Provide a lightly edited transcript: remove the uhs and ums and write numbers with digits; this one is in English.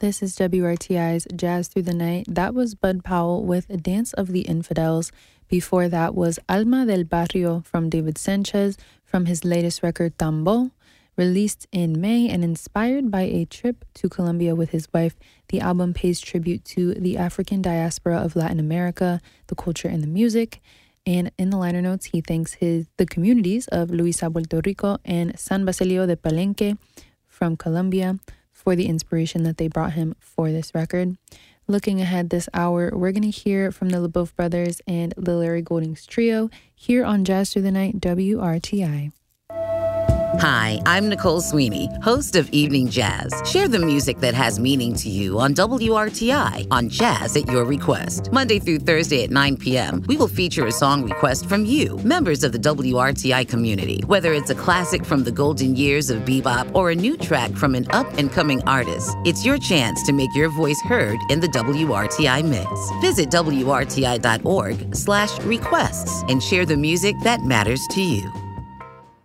This is WRTI's Jazz Through the Night. That was Bud Powell with A Dance of the Infidels. Before that was Alma del Barrio from David Sanchez from his latest record, Tambo. Released in May and inspired by a trip to Colombia with his wife, the album pays tribute to the African diaspora of Latin America, the culture and the music. And in the liner notes, he thanks the communities of Luisa, Puerto Rico, and San Basilio de Palenque from Colombia for the inspiration that they brought him for this record. Looking ahead this hour, we're going to hear from the LaBeouf Brothers and the Larry Goldings Trio here on Jazz Through the Night, WRTI. Hi, I'm Nicole Sweeney, host of Evening Jazz. Share the music that has meaning to you on WRTI on Jazz at Your Request. Monday through Thursday at 9 p.m., we will feature a song request from you, members of the WRTI community. Whether it's a classic from the golden years of bebop or a new track from an up-and-coming artist, it's your chance to make your voice heard in the WRTI mix. Visit WRTI.org/requests and share the music that matters to you.